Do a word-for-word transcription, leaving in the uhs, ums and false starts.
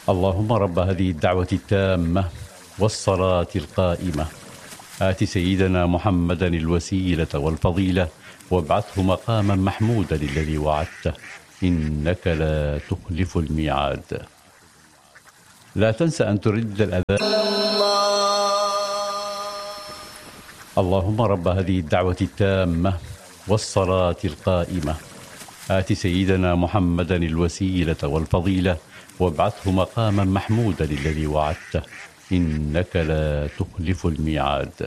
اللهم رب هذه الدعوة التامة والصلاة القائمة آت سيدنا محمدا الوسيلة والفضيلة وابعثه مقاما محمودا الذي وعدته إنك لا تخلف الميعاد. لا تنس أن ترد الأذان. اللهم رب هذه الدعوة التامة والصلاة القائمة آت سيدنا محمدا الوسيلة والفضيلة وابعثه مقاما محمودا الذي وعدته إنك لا تخلف الميعاد.